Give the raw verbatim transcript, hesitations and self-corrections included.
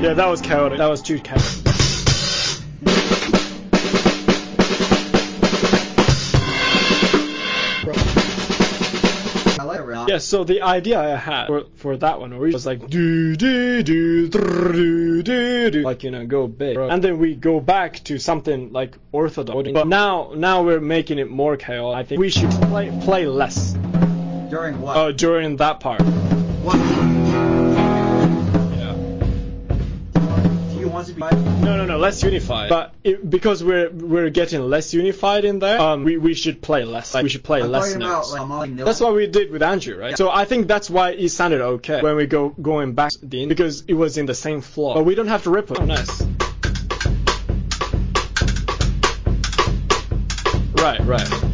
Yeah, that was chaotic. That was too chaotic. Yeah, so the idea I had for, for that one was like do do do do do do, like, you know, go big, and then we go back to something like orthodox. But now now we're making it more chaotic. I think we should play play less. During what? Oh, uh, during that part. What? Yeah. Do you want to be? No, no, no. Less unified. But it, because we're we're getting less unified in there, um, we we should play less. Like, we should play I'm less talking notes. about, like, That's what we did with Andrew, right? Yeah. So I think that's why it sounded okay when we go going back to the because it was in the same flow. But we don't have to rip it. Oh, nice. Right, right.